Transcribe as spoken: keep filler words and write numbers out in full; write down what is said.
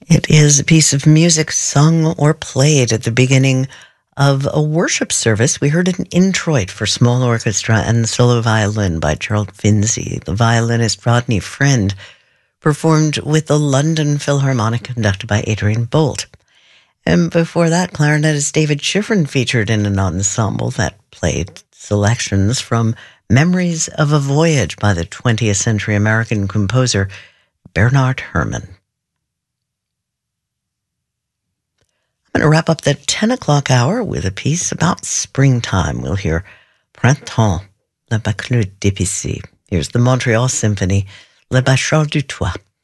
It is a piece of music sung or played at the beginning of a worship service. We heard an introit for small orchestra and solo violin by Gerald Finzi. The violinist Rodney Friend performed with the London Philharmonic conducted by Adrian Bolt. And before that, clarinetist David Schifrin featured in an ensemble that played selections from Memories of a Voyage by the twentieth century American composer Bernard Herrmann. I'm going to wrap up the ten o'clock hour with a piece about springtime. We'll hear Printemps, led by Claude Debussy. Here's the Montreal Symphony, led by Charles Dutoit.